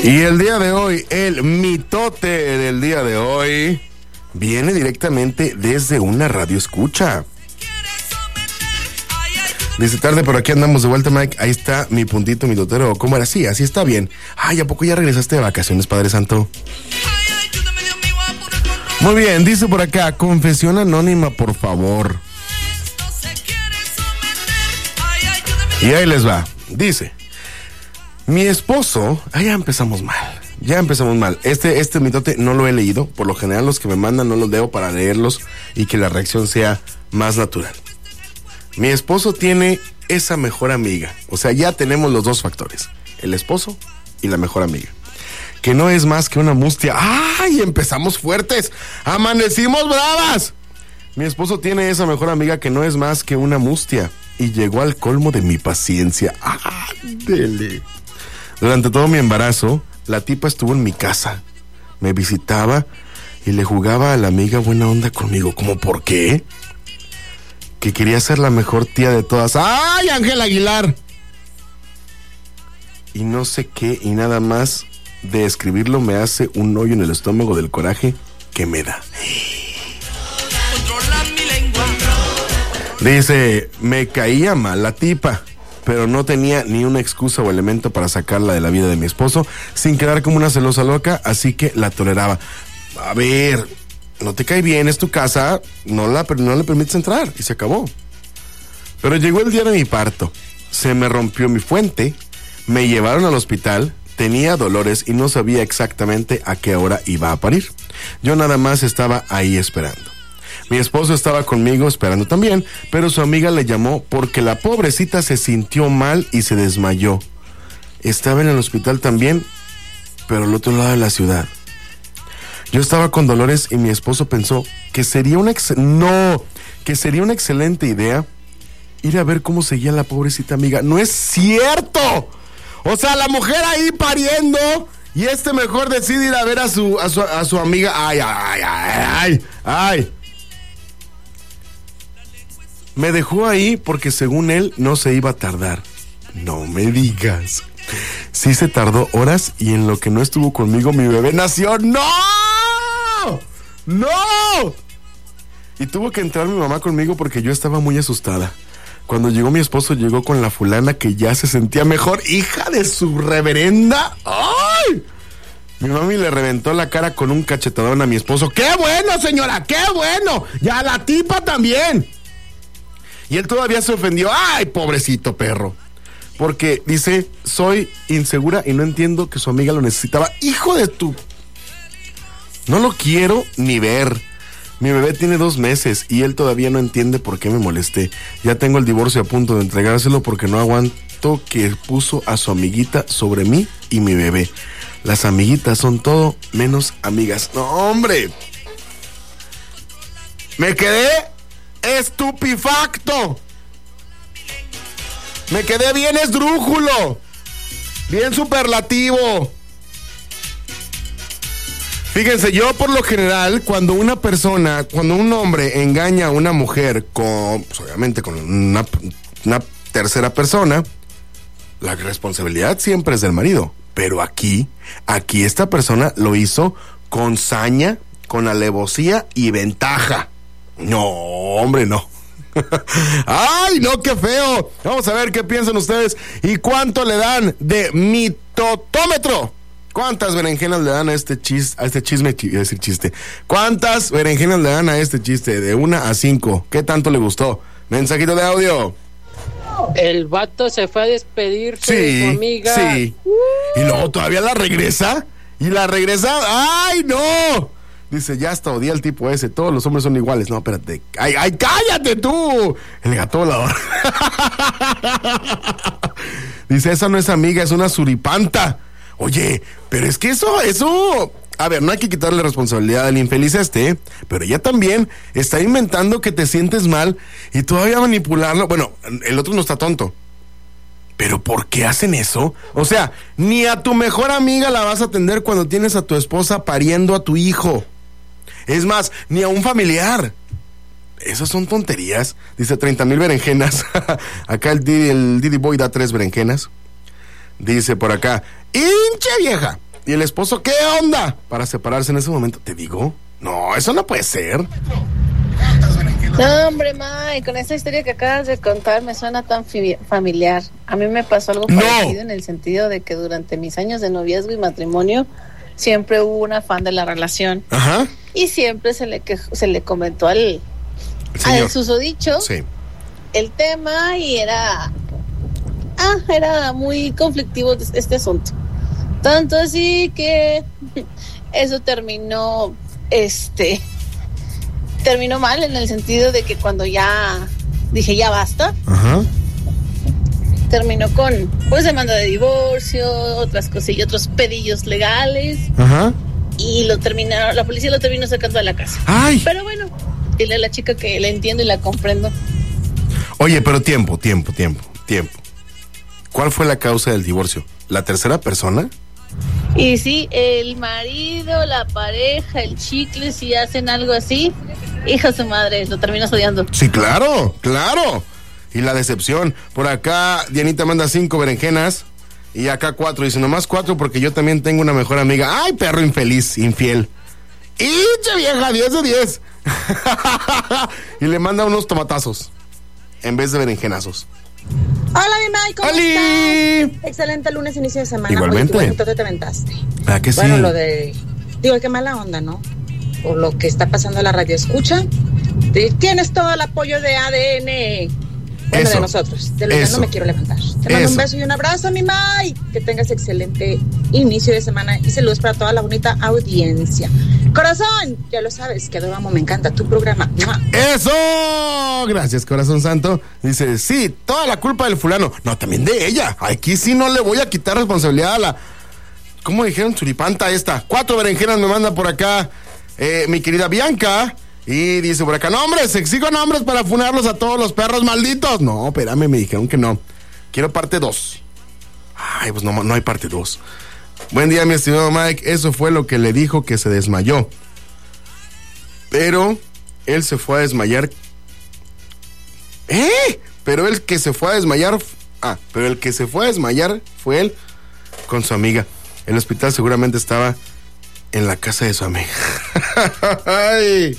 Y el día de hoy, el mitote del día de hoy viene directamente desde una radio escucha. Dice tarde, pero aquí andamos de vuelta, Mike. Ahí está mi puntito mitotero. ¿Cómo era? Sí, así está bien. Ay, ¿a poco ya regresaste de vacaciones, Padre Santo? Muy bien, dice por acá, confesión anónima, por favor. Y ahí les va. Dice, mi esposo... ya empezamos mal. Este mitote no lo he leído. Por lo general los que me mandan no los leo para leerlos y que la reacción sea más natural. Mi esposo tiene esa mejor amiga. O sea, ya tenemos los dos factores. El esposo y la mejor amiga. Que no es más que una mustia. ¡Ay! Empezamos fuertes. ¡Amanecimos bravas! Mi esposo tiene esa mejor amiga que no es más que una mustia. Y llegó al colmo de mi paciencia. ¡Ándele! Durante todo mi embarazo, la tipa estuvo en mi casa. Me visitaba y le jugaba a la amiga buena onda conmigo. ¿Cómo por qué? Que quería ser la mejor tía de todas. ¡Ay, Ángel Aguilar! Y no sé qué, y nada más de escribirlo me hace un hoyo en el estómago del coraje que me da. Dice, me caía mal la tipa, pero no tenía ni una excusa o elemento para sacarla de la vida de mi esposo sin quedar como una celosa loca, así que la toleraba. A ver, no te cae bien, es tu casa, no le permites entrar, y se acabó. Pero llegó el día de mi parto, se me rompió mi fuente, me llevaron al hospital, tenía dolores y no sabía exactamente a qué hora iba a parir. Yo nada más estaba ahí esperando. Mi esposo estaba conmigo esperando también, pero su amiga le llamó porque la pobrecita se sintió mal y se desmayó. Estaba en el hospital también, pero al otro lado de la ciudad. Yo estaba con dolores y mi esposo pensó que sería una excelente idea ir a ver cómo seguía la pobrecita amiga. ¡No es cierto! O sea, la mujer ahí pariendo y mejor decide ir a ver a su amiga. ¡Ay! Me dejó ahí porque según él no se iba a tardar. No me digas. Sí se tardó horas y en lo que no estuvo conmigo mi bebé nació. ¡No! Y tuvo que entrar mi mamá conmigo porque yo estaba muy asustada. Cuando llegó mi esposo, llegó con la fulana que ya se sentía mejor. ¡Hija de su reverenda! ¡Ay! Mi mami le reventó la cara con un cachetadón a mi esposo. ¡Qué bueno, señora! ¡Qué bueno! ¡Y a la tipa también! Y él todavía se ofendió. ¡Ay, pobrecito perro! Porque dice, soy insegura y no entiendo que su amiga lo necesitaba. ¡Hijo de tu! No lo quiero ni ver. Mi bebé tiene 2 meses y él todavía no entiende por qué me molesté. Ya tengo el divorcio a punto de entregárselo porque no aguanto que puso a su amiguita sobre mí y mi bebé. Las amiguitas son todo menos amigas. ¡No, hombre! Me quedé estupefacto. Me quedé bien esdrújulo. Bien superlativo. Fíjense, yo por lo general, cuando un hombre engaña a una mujer obviamente con una tercera persona, la responsabilidad siempre es del marido. Pero aquí esta persona lo hizo con saña, con alevosía y ventaja. No, hombre, no. ¡Ay, no, qué feo! Vamos a ver qué piensan ustedes y cuánto le dan de mitotómetro. ¿Cuántas berenjenas le dan a este chisme? Iba a decir chiste. ¿Cuántas berenjenas le dan a este chiste? De 1 a 5. ¿Qué tanto le gustó? Mensajito de audio. El vato se fue a despedirse de su amiga. Sí. Y luego todavía la regresa. Y la regresa. ¡Ay, no! Dice, ya hasta odia al tipo ese. Todos los hombres son iguales. No, espérate. ¡Ay, cállate tú! El gato volador. Dice, esa no es amiga, es una suripanta. Oye, pero es que eso... A ver, no hay que quitarle responsabilidad al infeliz pero ella también está inventando que te sientes mal y todavía manipularlo. Bueno, el otro no está tonto. ¿Pero por qué hacen eso? O sea, ni a tu mejor amiga la vas a atender cuando tienes a tu esposa pariendo a tu hijo. Es más, ni a un familiar. Esas son tonterías. Dice 30,000 berenjenas. Acá el Didi Boy da 3 berenjenas. Dice por acá, hinche vieja, Y el esposo, ¿qué onda? Para separarse en ese momento. Te digo, no, eso no puede ser. No, hombre, Mike, con esta historia que acabas de contar me suena tan familiar. A mí me pasó algo parecido en el sentido de que durante mis años de noviazgo y matrimonio siempre hubo un afán de la relación. Ajá. Y siempre se le comentó al susodicho el tema y era muy conflictivo este asunto. Tanto así que eso terminó mal en el sentido de que cuando ya dije ya basta, terminó con demanda de divorcio, otras cosillas, otros pedillos legales, y la policía lo terminó sacando de la casa. Ay. Pero bueno, dile a la chica que la entiendo y la comprendo. Oye, pero tiempo. ¿Cuál fue la causa del divorcio? ¿La tercera persona? Y sí, el marido, la pareja, el chicle, si hacen algo así, hija de su madre, lo terminas odiando. Sí, claro. Y la decepción. Por acá, Dianita manda 5 berenjenas. Y acá 4. Dice, nomás 4 porque yo también tengo una mejor amiga. ¡Ay, perro infeliz, infiel! ¡Y che vieja, 10 de 10! Y le manda unos tomatazos en vez de berenjenazos. Hola, mi Mike, ¿cómo estás? Excelente lunes, inicio de semana. Igualmente. Oye, ¿tú te aventaste? ¿Ah, que sí? Bueno, lo de... Digo, qué mala onda, ¿no? Por lo que está pasando en la radio escucha. Tienes todo el apoyo de ADN. Bueno, de nosotros. De lo que no me quiero levantar. Te mando un beso y un abrazo, mi Mike. Que tengas excelente inicio de semana y saludos para toda la bonita audiencia. Corazón, ya lo sabes, que adoramos, me encanta tu programa. ¡Eso! Gracias, corazón santo. Dice, sí, toda la culpa del fulano. No, también de ella. Aquí sí no le voy a quitar responsabilidad a la... ¿Cómo dijeron? Churipanta esta. 4 berenjenas me manda por acá mi querida Bianca. Y dice por acá, nombres, exijo nombres para funarlos a todos los perros malditos. No, espérame, me dijeron que no. Quiero parte 2. Ay, pues no hay parte 2. Buen día, mi estimado Mike. Eso fue lo que le dijo, que se desmayó. Pero él se fue a desmayar. Pero el que se fue a desmayar. Pero el que se fue a desmayar fue él con su amiga. El hospital seguramente estaba en la casa de su amiga. Ay.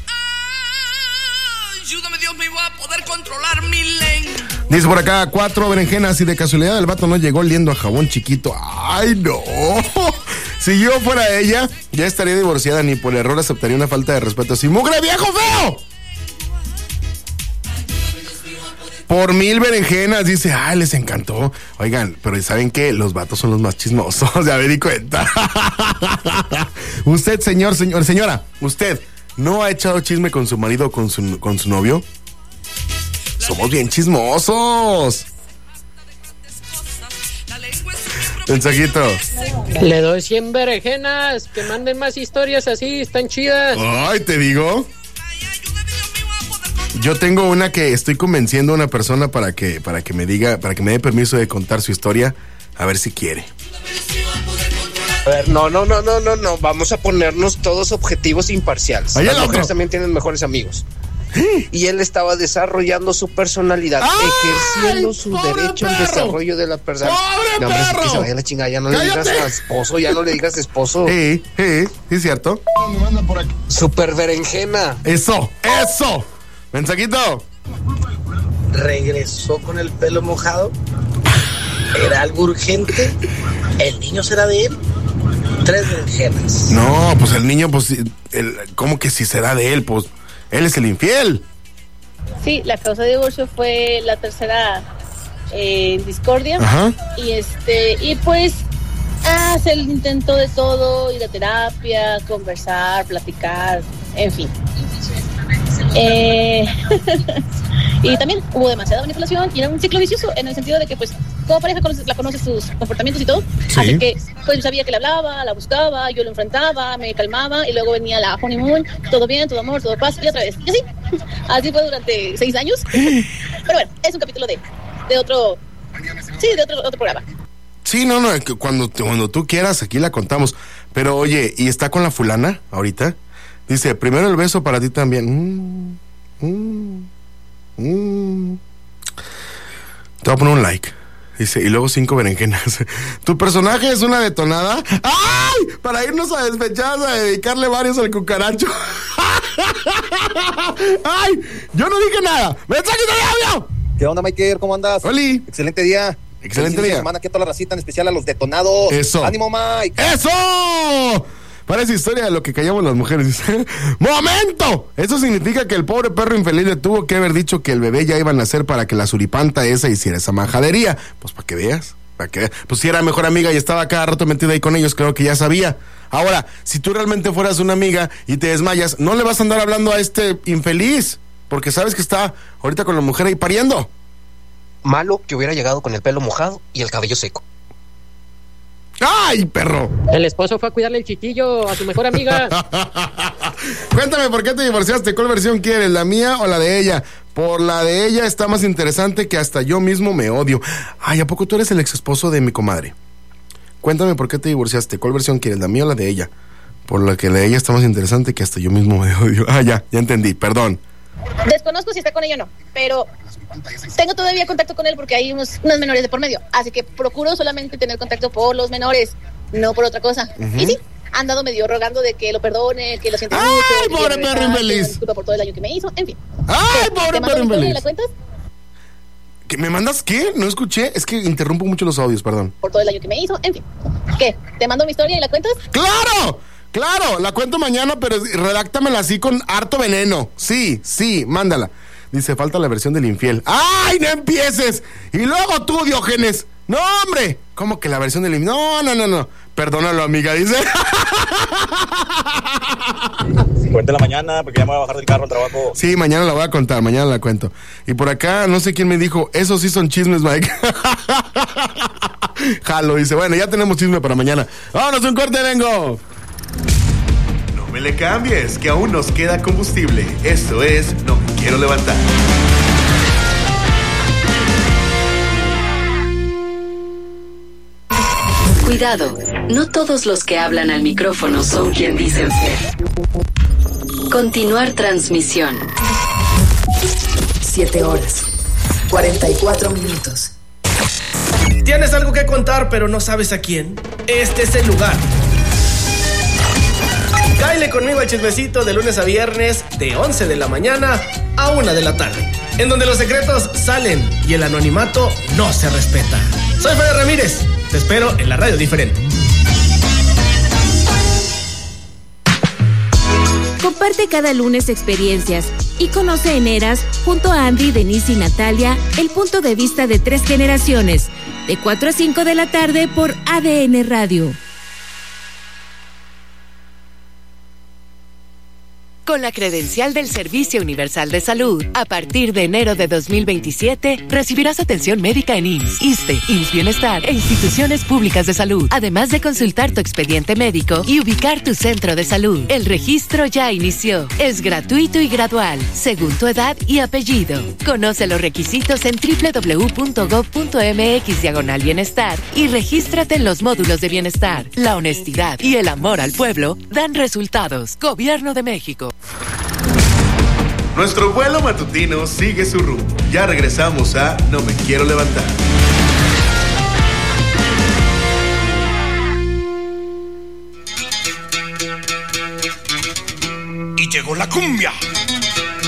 Ayúdame, Dios mío, a poder controlar mi lengua. Dice por acá, 4 berenjenas y de casualidad el vato no llegó oliendo a jabón chiquito. ¡Ay, no! Si yo fuera ella, ya estaría divorciada, ni por error aceptaría una falta de respeto así. ¡Mugre viejo feo! Por 1000 berenjenas, dice, les encantó. Oigan, pero ¿saben qué? Los vatos son los más chismosos, ya me di cuenta. Usted, señora, ¿usted no ha echado chisme con su marido o con su novio? Somos bien chismosos. Mensajito. Le doy 100 berenjenas, que manden más historias así, están chidas. Ay, te digo. Yo tengo una que estoy convenciendo a una persona para que me diga, para que me dé permiso de contar su historia, a ver si quiere. A ver, no, vamos a ponernos todos objetivos imparciales. Las mujeres también tienen mejores amigos. Y él estaba desarrollando su personalidad, ejerciendo su derecho al desarrollo de la persona. No, hombre, que se vaya a la chingada, ya no le digas a esposo, ya no le digas esposo. Sí, es cierto. Super berenjena. Eso. Mensajito. Regresó con el pelo mojado. Era algo urgente. ¿El niño será de él? 3 berenjenas. No, pues el niño, pues, ¿cómo que si será de él? Pues, él es el infiel. Sí, la causa de divorcio fue la tercera discordia. Ajá. Y pues hace el intento de todo, ir a terapia, conversar, platicar, en fin. Y también hubo demasiada manipulación y era un ciclo vicioso en el sentido de que pues como pareja conoces sus comportamientos y todo, sí. Así que pues sabía que le hablaba, la buscaba, yo lo enfrentaba, me calmaba y luego venía la honeymoon, todo bien, todo amor, todo paz y otra vez, y así fue durante 6 años. Pero bueno, es un capítulo de otro programa. Sí, no, cuando tú quieras aquí la contamos, pero oye, ¿y está con la fulana ahorita? Dice, primero el beso para ti también. Te voy a poner un like. Dice, y luego 5 berenjenas. ¿Tu personaje es una detonada? ¡Ay! Para irnos a despechadas, a dedicarle varios al cucaracho. ¡Ay! Yo no dije nada. ¡Mensaje de audio! ¿Qué onda, Michael? ¿Cómo andas? ¡Oli! Excelente día. Excelente día. Semana aquí a toda la racita, en especial a los detonados. Eso. ¡Ánimo, Mike! ¡Eso! Parece historia de lo que callamos las mujeres. ¡Momento! Eso significa que el pobre perro infeliz le tuvo que haber dicho que el bebé ya iba a nacer para que la suripanta esa hiciera esa majadería. Pues para que veas. Pues si era mejor amiga y estaba cada rato metida ahí con ellos, creo que ya sabía. Ahora, si tú realmente fueras una amiga y te desmayas, no le vas a andar hablando a este infeliz, porque sabes que está ahorita con la mujer ahí pariendo. Malo que hubiera llegado con el pelo mojado y el cabello seco. ¡Ay, perro! El esposo fue a cuidarle el chiquillo a su mejor amiga. Cuéntame, ¿por qué te divorciaste? ¿Cuál versión quieres, la mía o la de ella? Por la de ella está más interesante que hasta yo mismo me odio. Ay, ¿a poco tú eres el ex esposo de mi comadre? Cuéntame, ¿por qué te divorciaste? ¿Cuál versión quieres, la mía o la de ella? Por la que la de ella está más interesante que hasta yo mismo me odio. Ah, ya entendí, perdón. Desconozco si está con ella o no, pero tengo todavía contacto con él porque hay unos menores de por medio, así que procuro solamente tener contacto por los menores, no por otra cosa. Y sí, ha andado medio rogando de que lo perdone, que lo siente mucho. ¡Ay, pobre perro infeliz! Disculpa por todo el daño que me hizo, en fin. ¡Ay, pobre perro infeliz! ¿La cuentas? ¿Que me mandas qué? No escuché, es que interrumpo mucho los audios, perdón. Por todo el daño que me hizo, en fin. ¿Qué? ¿Te mando mi historia y la cuentas? ¡Claro! Claro, la cuento mañana, pero redáctamela así con harto veneno. Sí, mándala. Dice, falta la versión del infiel. ¡Ay, no empieces! Y luego tú, Diógenes. ¡No, hombre! ¿Cómo que la versión del infiel? No. Perdónalo, amiga, dice. Cuéntela mañana, porque ya me voy a bajar del carro al trabajo. Sí, mañana la voy a contar, mañana la cuento. Y por acá, no sé quién me dijo, esos sí son chismes, Mike. Jalo, dice, bueno, ya tenemos chisme para mañana. ¡Vámonos, un corte, vengo! No me le cambies, que aún nos queda combustible. Esto es No Me Quiero Levantar. Cuidado, no todos los que hablan al micrófono son quien dicen ser. Continuar transmisión. 7 horas, 44 minutos. ¿Tienes algo que contar pero no sabes a quién? Este es el lugar. Cáele conmigo al chismecito de lunes a viernes de 11 de la mañana a 1 de la tarde, en donde los secretos salen y el anonimato no se respeta. Soy Fede Ramírez, te espero en la radio diferente. Comparte cada lunes experiencias y conoce en Eras, junto a Andy, Denise y Natalia, el punto de vista de 3 generaciones, de 4 a 5 de la tarde por ADN Radio. Con la credencial del Servicio Universal de Salud, a partir de enero de 2027, recibirás atención médica en IMSS, ISSSTE, IMSS Bienestar e instituciones públicas de salud, además de consultar tu expediente médico y ubicar tu centro de salud. El registro ya inició. Es gratuito y gradual, según tu edad y apellido. Conoce los requisitos en www.gov.mx/bienestar y regístrate en los módulos de bienestar. La honestidad y el amor al pueblo dan resultados. Gobierno de México. Nuestro vuelo matutino sigue su rumbo. Ya regresamos a No Me Quiero Levantar. Y llegó la cumbia.